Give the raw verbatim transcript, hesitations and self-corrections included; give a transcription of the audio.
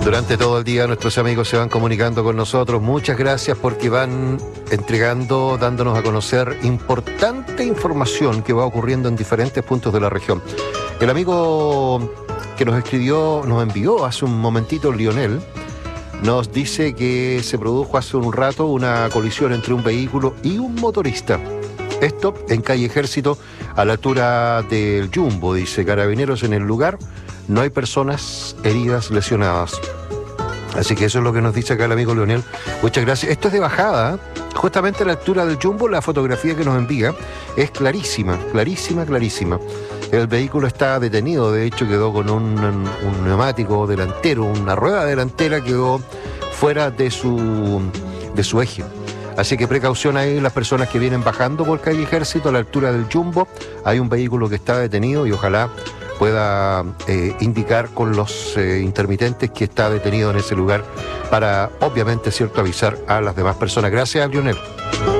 Durante todo el día nuestros amigos se van comunicando con nosotros. Muchas gracias porque van entregando, dándonos a conocer importante información que va ocurriendo en diferentes puntos de la región. El amigo que nos escribió, nos envió hace un momentito, Lionel, nos dice que se produjo hace un rato una colisión entre un vehículo y un motorista. Esto en calle Ejército, a la altura del Jumbo, dice. Carabineros en el lugar, no hay personas heridas, lesionadas. Así que eso es lo que nos dice acá el amigo Leonel. Muchas gracias. Esto es de bajada, justamente a la altura del Jumbo. La fotografía que nos envía es clarísima, clarísima, clarísima. El vehículo está detenido, de hecho quedó con un, un neumático delantero, una rueda delantera quedó fuera de su, de su eje. Así que precaución ahí las personas que vienen bajando por calle Ejército a la altura del Jumbo. Hay un vehículo que está detenido y ojalá pueda eh, indicar con los eh, intermitentes que está detenido en ese lugar para, obviamente, cierto, avisar a las demás personas. Gracias, Lionel.